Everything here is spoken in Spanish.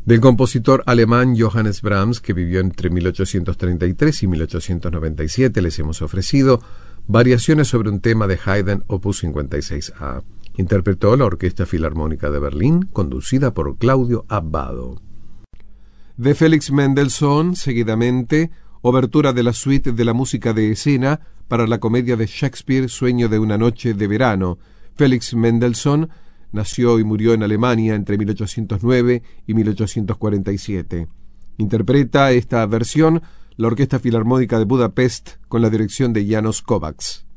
Del compositor alemán Johannes Brahms, que vivió entre 1833 y 1897, les hemos ofrecido variaciones sobre un tema de Haydn, opus 56A. Interpretó la Orquesta Filarmónica de Berlín, conducida por Claudio Abbado. De Félix Mendelssohn, seguidamente, obertura de la suite de la música de escena para la comedia de Shakespeare, Sueño de una noche de verano. Félix Mendelssohn nació y murió en Alemania entre 1809 y 1847. Interpreta esta versión la Orquesta Filarmónica de Budapest con la dirección de János Kovács.